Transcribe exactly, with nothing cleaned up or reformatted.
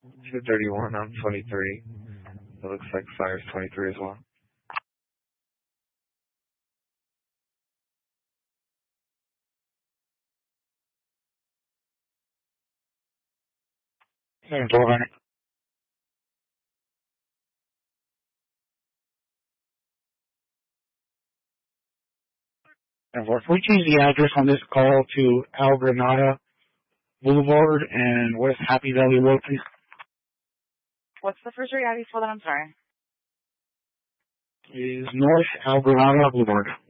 two thirty-one, I'm twenty-three. It looks like Fire's twenty-three as well. seven four hundred. And four, can we change the address on this call to Al Granada Boulevard and West Happy Valley Road, please? What's the first reality for that? I'm sorry. Is North Al Granada Boulevard.